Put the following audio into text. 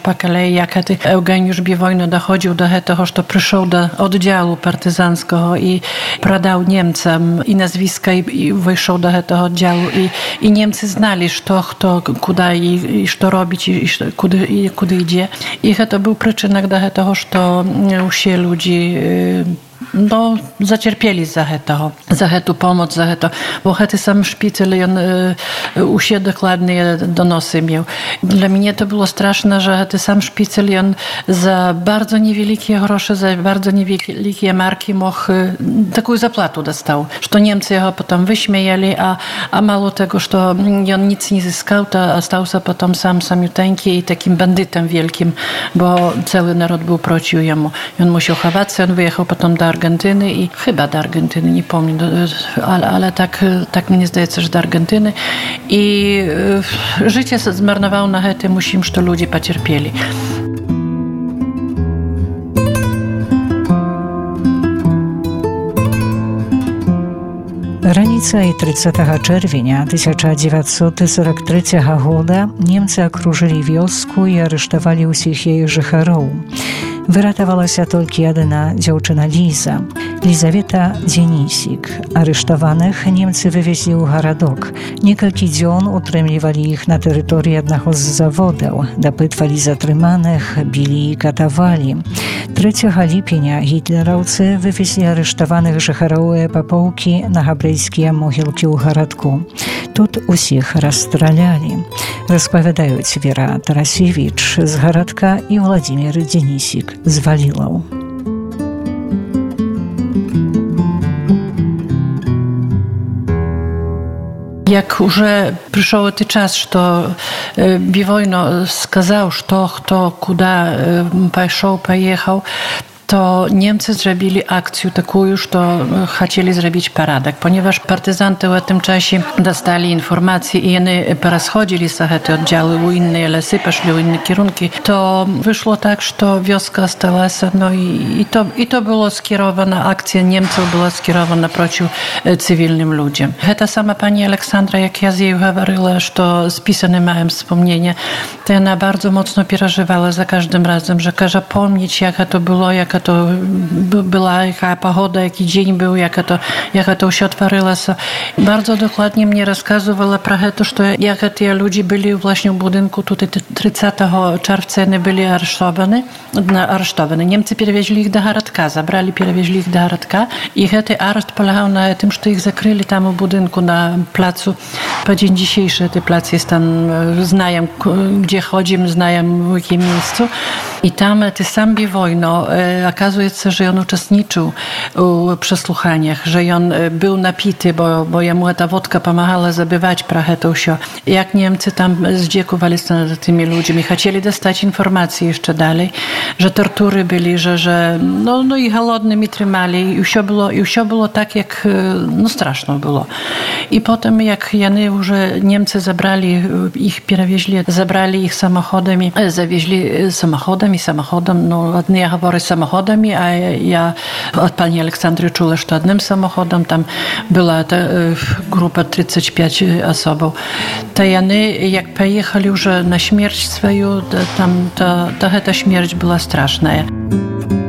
po kolei, jak Eugeniusz Biewojno dochodził do tego, że przyszedł do oddziału partyzanskiego i pradał Niemcom i nazwiska i wyszedł do tego oddziału i Niemcy znali, kto, kudy i co robić i kudy idzie. I to był przyczynek do tego, że się ludzie zacierpieli za tę pomoc, za to, bo ten sam szpicel, on u siebie dokładnie donosy miał. Dla mnie to było straszne, że ten sam szpicel, on za bardzo niewielkie grosze, za bardzo niewielkie marki mógł taką zapłatę dostał, że Niemcy jego potem wyśmiejali, a mało tego, że on nic nie zyskał, to stał się potem samiuteńki i takim bandytem wielkim, bo cały naród był przeciw jemu. I on musiał chować się, on wyjechał potem do Argentyny i chyba do Argentyny, nie pamiętam, ale tak mnie zdaje, że do Argentyny i życie zmarnowało na tym, że ludzie pocierpieli. Раніцай 30 чэрвеня 1943 года немцы акружылі вёску і арыштавалі ўсіх яе жыхароў. Выратавалася толькі адна дзяўчына Ліза, Лізавета Дзенісік. Арыштаваных немцы вывезлі ў гарадок. Некалькі дзён утрымлівалі іх на тэрыторыі аднаго з заводаў, дапытвалі затрыманых, білі і катавалі. 3 ліпеня гітлераўцы вывезлі арыштаваных жыхароў эпапоўкі на габрэйскія могілкі ў гарадку. Тут усіх расстралялі. Распавядаюць Вера Тарасевіч з гарадка і Владзімір Дзенісік з Валілаў. Jak już przyszedł ten czas, że Biewojno сказал, że kto kuda pojechał, to Niemcy zrobili akcję taką, że chcieli zrobić paradek, ponieważ partyzanty w tym czasie dostali informacje i oni porozchodzili się te oddziały u inne lasy, poszli u inne kierunki, to wyszło tak, że wioska stała się, i to było skierowana, akcja Niemców była skierowana przeciw cywilnym ludziom. Ta sama pani Aleksandra, jak ja z jej mówiła, że spisane miałem wspomnienia, to ona bardzo mocno przeżywała za każdym razem, że każe pomnieć, jak to było, jak to była, jaka pogoda, jaki dzień był, jak to się otworzyło. Bardzo dokładnie mnie rozkazywała про to, że jak te ludzie byli właśnie w budynku, tutaj 30 czerwca oni byli aresztowani. Niemcy przewieźli ich do Garadka, przewieźli ich do Garadka i ten areszt polegał na tym, że ich zakryli tam w budynku na placu. Po dzień dzisiejszy ten plac jest tam, znają gdzie chodzimy, znają w jakim miejscu i tam ten sam Biewojno, okazuje się, że on uczestniczył w przesłuchaniach, że on był napity, bo jemu ta wódka pomagała zabywać prachę to się. Jak Niemcy tam zdziekowali się nad tymi ludźmi, chcieli dostać informacje jeszcze dalej, że tortury byli, że i głodnymi trzymali i wszystko było tak, jak straszno było. I potem jak już Niemcy zabrali ich, przewieźli, zabrali ich samochodami, zawieźli samochodem, одни я говорю samochodami, a ja od pani Aleksandry czuła, że jednym samochodem tam była ta grupa 35 osób. To oni, jak pojechali już na śmierć swoją, ta śmierć była straszna.